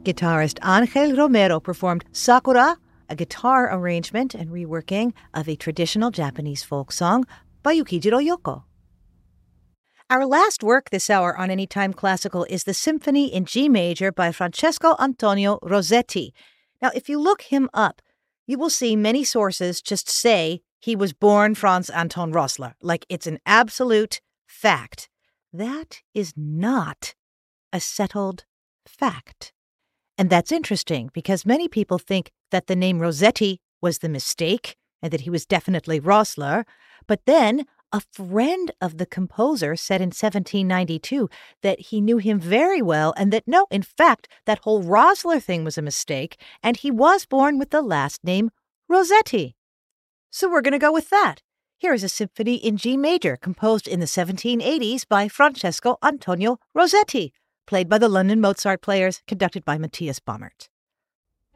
Guitarist Angel Romero performed Sakura, a guitar arrangement and reworking of a traditional Japanese folk song by Yukijiro Yoko. Our last work this hour on Anytime Classical is the Symphony in G Major by Francesco Antonio Rossetti. Now, if you look him up, you will see many sources just say he was born Franz Anton Rossler, like it's an absolute fact. That is not a settled fact. And that's interesting because many people think that the name Rossetti was the mistake and that he was definitely Rossler. But then a friend of the composer said in 1792 that he knew him very well and that no, in fact, that whole Rossler thing was a mistake and he was born with the last name Rossetti. So we're going to go with that. Here is a symphony in G major composed in the 1780s by Francesco Antonio Rossetti, played by the London Mozart Players, conducted by Matthias Baumert.